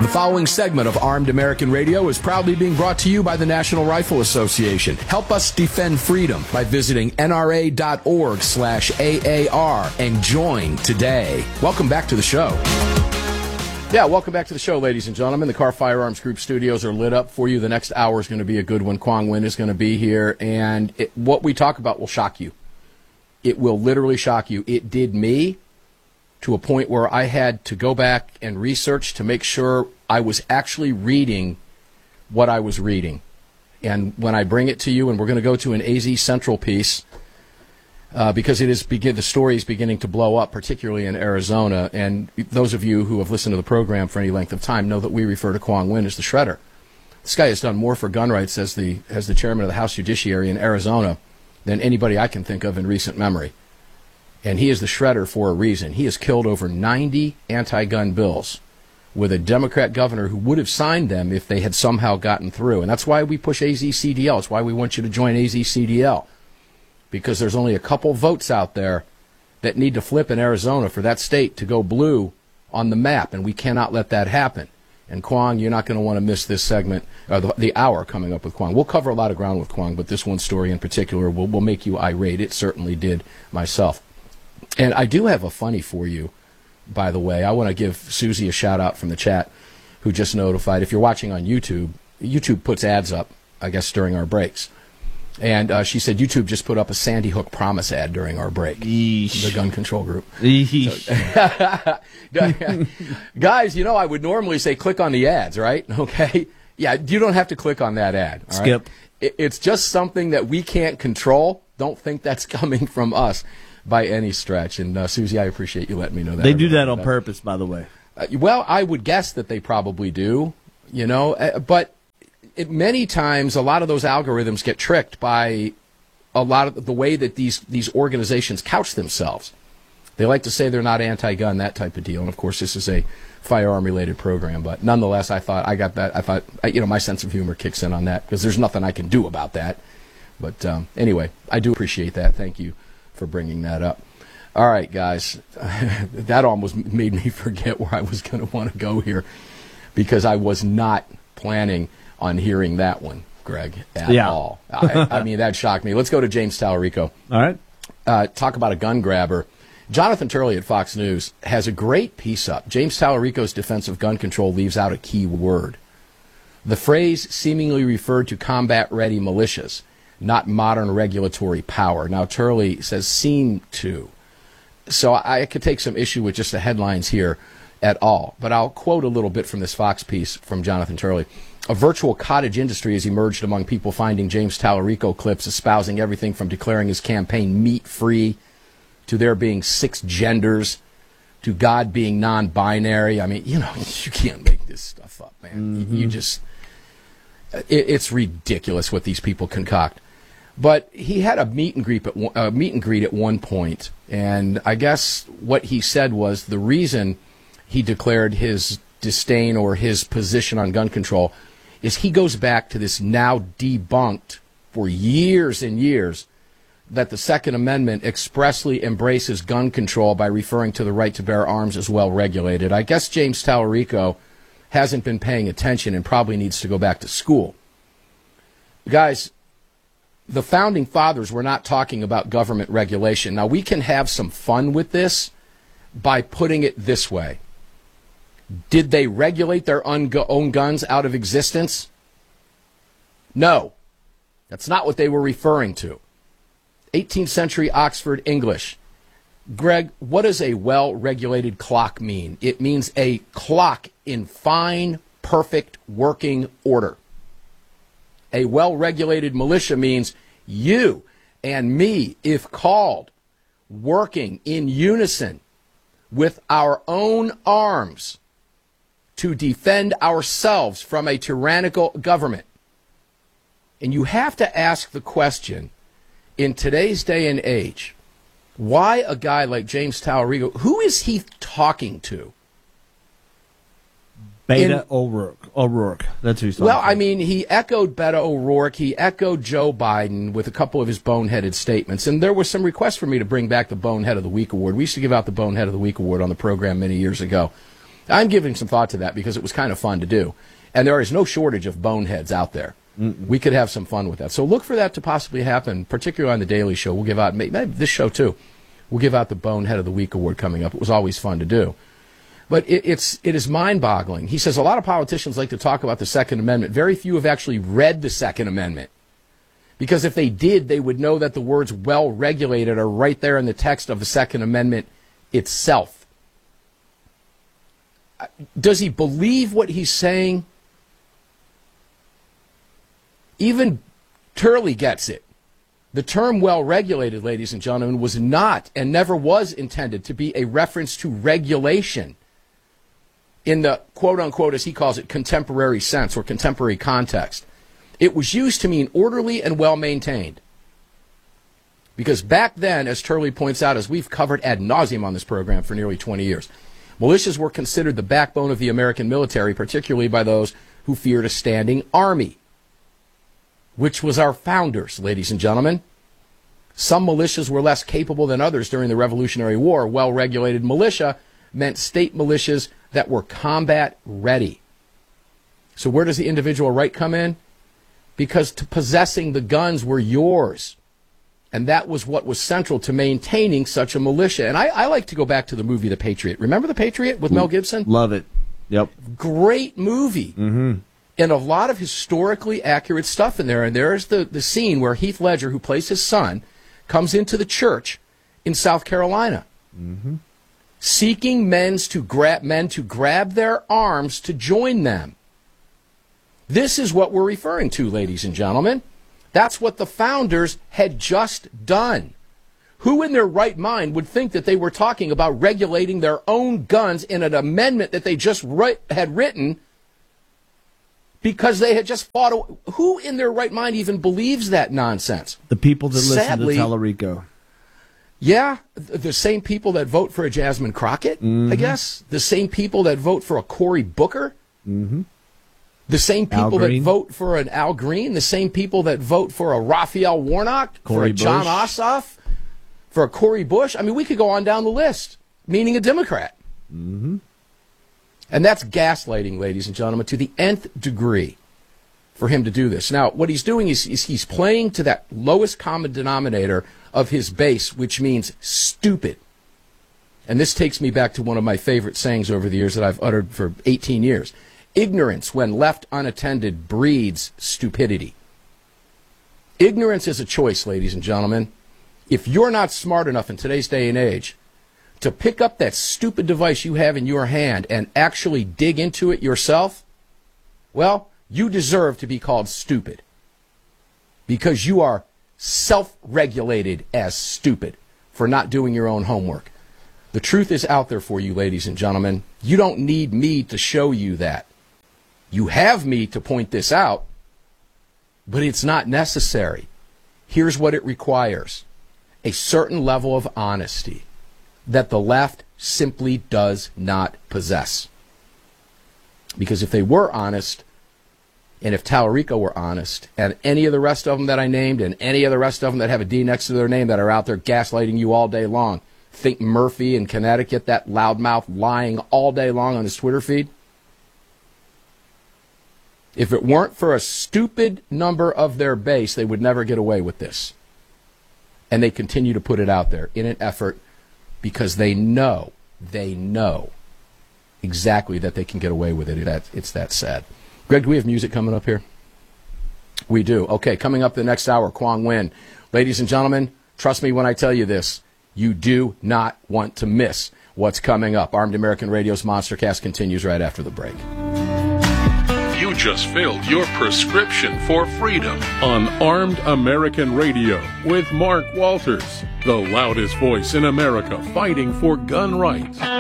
The following segment of Armed American Radio is proudly being brought to you by the National Rifle Association. Help us defend freedom by visiting nra.org/AAR and join today. Welcome back to the show. Yeah, welcome back to the show, ladies and gentlemen. The Car Firearms Group studios are lit up for you. The next hour is going to be a good one. Quang Nguyen is going to be here, and what we talk about will shock you. It will literally shock you. It did me to a point where I had to go back and research to make sure I was actually reading what I was reading. And when I bring it to you, and we're going to go to an AZ Central piece, because the story is beginning to blow up, particularly in Arizona. And those of you who have listened to the program for any length of time know that we refer to Quang Nguyen as the Shredder. This guy has done more for gun rights as the chairman of the House Judiciary in Arizona than anybody I can think of in recent memory. And he is the Shredder for a reason. He has killed over 90 anti-gun bills with a Democrat governor who would have signed them if they had somehow gotten through. And that's why we push AZCDL. It's why we want you to join AZCDL. Because there's only a couple votes out there that need to flip in Arizona for that state to go blue on the map, and we cannot let that happen. And Quang, you're not going to want to miss this segment, the hour coming up with Quang. We'll cover a lot of ground with Quang, but this one story in particular will make you irate. It certainly did myself. And I do have a funny for you, by the way. I want to give Susie a shout-out from the chat, who just notified. If you're watching on YouTube, YouTube puts ads up, I guess, during our breaks. And she said YouTube just put up a Sandy Hook Promise ad during our break. Yeesh. The gun control group. So, guys, I would normally say click on the ads, right? Okay? Yeah, you don't have to click on that ad. All Skip. Right? It's just something that we can't control. Don't think that's coming from us by any stretch. And Susie, I appreciate you letting me know that. They do that on purpose, by the way. Well, I would guess that they probably do, but many times a lot of those algorithms get tricked by a lot of the way that these organizations couch themselves. They like to say they're not anti-gun, that type of deal. And, of course, this is a firearm-related program. But nonetheless, I thought my sense of humor kicks in on that because there's nothing I can do about that. But anyway, I do appreciate that. Thank you for bringing that up. All right, guys. That almost made me forget where I was going to want to go here because I was not planning on hearing that one, Greg, at all. I mean, that shocked me. Let's go to James Tallarico. All right. Talk about a gun grabber. Jonathan Turley at Fox News has a great piece up. James Tallarico's defense of gun control leaves out a key word. The phrase seemingly referred to combat-ready militias, not modern regulatory power. Now, Turley says seem to. So I could take some issue with just the headlines here at all. But I'll quote a little bit from this Fox piece from Jonathan Turley. A virtual cottage industry has emerged among people finding James Tallarico clips espousing everything from declaring his campaign meat-free to there being 6 genders to God being non-binary. I mean, you can't make this stuff up, man. Mm-hmm. It's ridiculous what these people concoct. But he had a meet and greet at one point, and I guess what he said was the reason he declared his disdain or his position on gun control is he goes back to this now debunked for years and years that the Second Amendment expressly embraces gun control by referring to the right to bear arms as well regulated. I guess James Tallarico hasn't been paying attention and probably needs to go back to school. Guys, the Founding Fathers were not talking about government regulation. Now, we can have some fun with this by putting it this way. Did they regulate their own guns out of existence? No. That's not what they were referring to. 18th century Oxford English. Greg, what does a well-regulated clock mean? It means a clock in fine, perfect working order. A well-regulated militia means you and me, if called, working in unison with our own arms to defend ourselves from a tyrannical government. And you have to ask the question, in today's day and age, why a guy like James Tallarico, who is he talking to? Beto O'Rourke. That's who he's talking Well, to. I mean, he echoed Beto O'Rourke. He echoed Joe Biden with a couple of his boneheaded statements. And there was some requests for me to bring back the Bonehead of the Week award. We used to give out the Bonehead of the Week award on the program many years ago. I'm giving some thought to that because it was kind of fun to do. And there is no shortage of boneheads out there. We could have some fun with that. So look for that to possibly happen, particularly on The Daily Show. We'll give out, maybe this show too, we'll give out the Bonehead of the Week award coming up. It was always fun to do. But it is mind-boggling. He says a lot of politicians like to talk about the Second Amendment. Very few have actually read the Second Amendment. Because if they did, they would know that the words well-regulated are right there in the text of the Second Amendment itself. Does he believe what he's saying? Even Turley gets it. The term well-regulated, ladies and gentlemen, was not and never was intended to be a reference to regulation in the quote-unquote, as he calls it, contemporary sense or contemporary context. It was used to mean orderly and well-maintained. Because back then, as Turley points out, as we've covered ad nauseum on this program for nearly 20 years, militias were considered the backbone of the American military, particularly by those who feared a standing army, which was our founders, ladies and gentlemen. Some militias were less capable than others during the Revolutionary War. Well-regulated militia meant state militias that were combat ready. So where does the individual right come in? Because possessing the guns were yours. And that was what was central to maintaining such a militia. And I like to go back to the movie The Patriot. Remember The Patriot with Mel Gibson? Love it. Yep. Great movie. Mm-hmm. And a lot of historically accurate stuff in there. And there's the scene where Heath Ledger, who plays his son, comes into the church in South Carolina, seeking men to grab their arms to join them. This is what we're referring to, ladies and gentlemen. That's what the founders had just done. Who in their right mind would think that they were talking about regulating their own guns in an amendment that they just had written because they had just fought? Who in their right mind even believes that nonsense? The people that Sadly, listen to Tallarico. Yeah, the same people that vote for a Jasmine Crockett, I guess. The same people that vote for a Cory Booker. The same people that vote for an Al Green. The same people that vote for a Raphael Warnock, for a John Ossoff, for a Cori Bush. I mean, we could go on down the list, meaning a Democrat. And that's gaslighting, ladies and gentlemen, to the nth degree for him to do this. Now, what he's doing is he's playing to that lowest common denominator of his base, which means stupid. And this takes me back to one of my favorite sayings over the years that I've uttered for 18 years. Ignorance, when left unattended, breeds stupidity. Ignorance is a choice, ladies and gentlemen. If you're not smart enough in today's day and age to pick up that stupid device you have in your hand and actually dig into it yourself, well, you deserve to be called stupid because you are self-regulated as stupid for not doing your own homework. The truth is out there for you, ladies and gentlemen. You don't need me to show you that. You have me to point this out, but it's not necessary. Here's what it requires: a certain level of honesty that the left simply does not possess. Because if they were honest, and if Tallarico were honest, and any of the rest of them that I named, and any of the rest of them that have a D next to their name that are out there gaslighting you all day long, think Murphy in Connecticut, that loudmouth lying all day long on his Twitter feed, if it weren't for a stupid number of their base, they would never get away with this. And they continue to put it out there in an effort because they know exactly that they can get away with it. It's that sad. Greg, do we have music coming up here? We do. Okay, coming up the next hour, Quang Nguyen. Ladies and gentlemen, trust me when I tell you this, you do not want to miss what's coming up. Armed American Radio's Monstercast continues right after the break. You just filled your prescription for freedom on Armed American Radio with Mark Walters, the loudest voice in America fighting for gun rights.